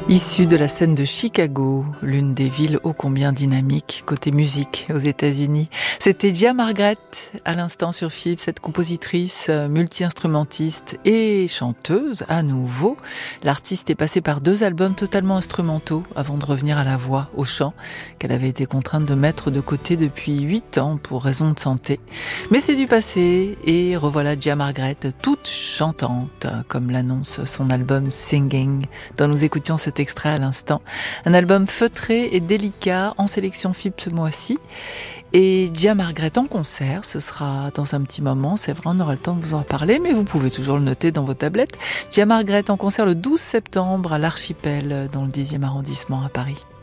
Issue de la scène de Chicago, l'une des villes ô combien dynamiques côté musique aux États-Unis. C'était Gia Margaret, à l'instant sur FIP, cette compositrice, multi-instrumentiste et chanteuse à nouveau. L'artiste est passée par 2 albums totalement instrumentaux avant de revenir à la voix, au chant, qu'elle avait été contrainte de mettre de côté depuis 8 ans pour raison de santé. Mais c'est du passé et revoilà Gia Margaret toute chantante, comme l'annonce son album Singing, dont nous écoutions cet extrait à l'instant. Un album feutré et délicat en sélection FIP ce mois-ci. Et Gia Margaret en concert, ce sera dans un petit moment, c'est vrai, on aura le temps de vous en parler, mais vous pouvez toujours le noter dans vos tablettes. Gia Margaret en concert le 12 septembre à l'Archipel, dans le 10e arrondissement à Paris.